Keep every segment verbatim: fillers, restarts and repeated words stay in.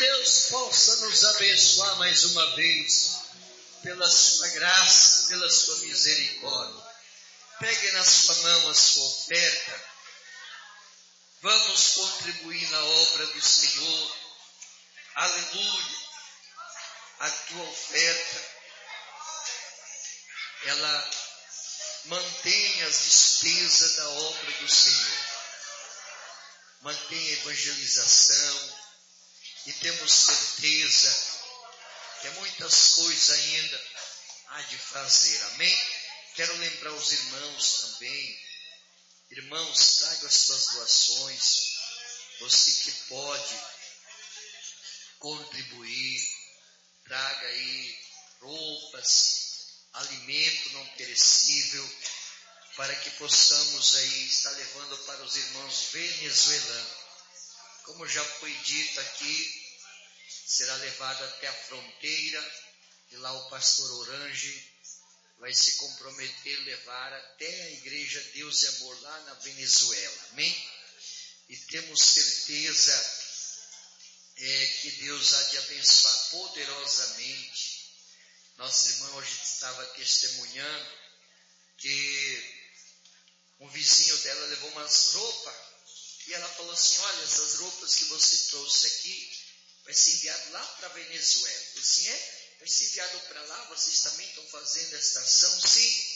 Deus possa nos abençoar mais uma vez, pela sua graça, pela sua misericórdia. Pegue na sua mão a sua oferta. Vamos contribuir na obra do Senhor. Aleluia. A tua oferta, ela mantém as despesas da obra do Senhor. Mantém a evangelização. E temos certeza que muitas coisas ainda há de fazer. Amém? Quero lembrar os irmãos também. Irmãos, tragam as suas doações. Você que pode contribuir, traga aí roupas, alimento não perecível, para que possamos aí estar levando para os irmãos venezuelanos. Como já foi dito aqui, será levado até a fronteira, e lá o pastor Orange vai se comprometer a levar até a igreja Deus e Amor lá na Venezuela. Amém? E temos certeza é, que Deus há de abençoar poderosamente. Nossa irmã hoje estava testemunhando que um vizinho dela levou umas roupas e ela falou assim: olha, essas roupas que você trouxe aqui vai ser enviado lá para a Venezuela. Eu falei assim: é? Vai ser enviado para lá? Vocês também estão fazendo esta ação? Sim.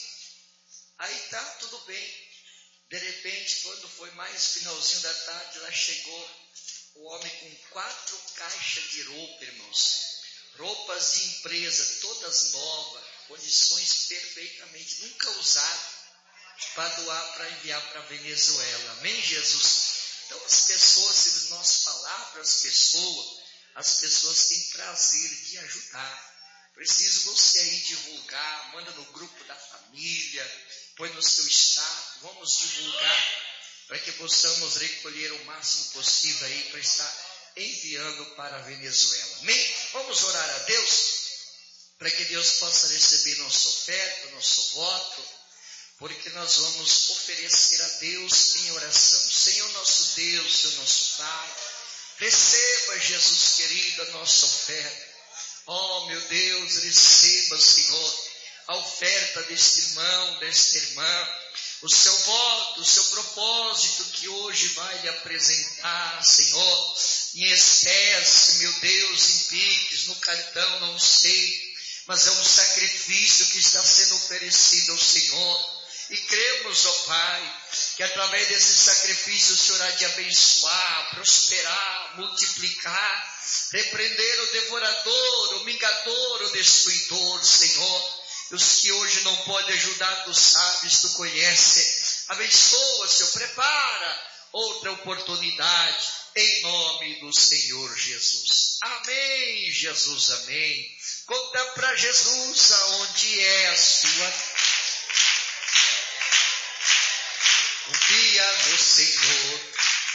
Aí tá, tudo bem. De repente, quando foi mais finalzinho da tarde, lá chegou o homem com quatro caixas de roupa, irmãos. Roupas de empresa, todas novas, condições perfeitamente, nunca usadas, para doar, para enviar para a Venezuela. Amém, Jesus? Então as pessoas, se nós falar para as pessoas, as pessoas têm prazer de ajudar. Preciso você aí divulgar, manda no grupo da família, põe no seu status, vamos divulgar, para que possamos recolher o máximo possível aí, para estar enviando para a Venezuela. Amém? Vamos orar a Deus, para que Deus possa receber nossa oferta, nosso voto, porque nós vamos oferecer a Deus em oração. Senhor nosso Deus, Senhor nosso Pai, receba, Jesus querido, a nossa oferta. Oh meu Deus, receba, Senhor, a oferta deste irmão, desta irmã, o seu voto, o seu propósito que hoje vai lhe apresentar, Senhor, em espécie, meu Deus, em Pix, no cartão, não sei, mas é um sacrifício que está sendo oferecido ao Senhor. E cremos, ó Pai, que através desse sacrifício o Senhor há de abençoar, prosperar, multiplicar, repreender o devorador, o mingador, o destruidor, Senhor. E os que hoje não podem ajudar, tu sabes, tu conheces. Abençoa, Senhor, prepara outra oportunidade, em nome do Senhor Jesus. Amém, Jesus, amém. Conta para Jesus aonde é a sua. Confia no Senhor,